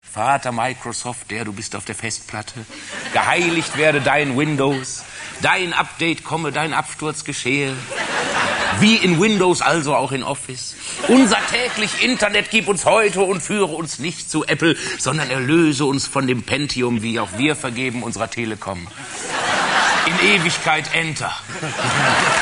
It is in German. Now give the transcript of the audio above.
Vater Microsoft, der du bist auf der Festplatte, geheiligt werde dein Windows, dein Update komme, dein Absturz geschehe. Wie in Windows, also auch in Office. Unser täglich Internet gib uns heute und führe uns nicht zu Apple, sondern erlöse uns von dem Pentium, wie auch wir vergeben unserer Telekom. In Ewigkeit Enter.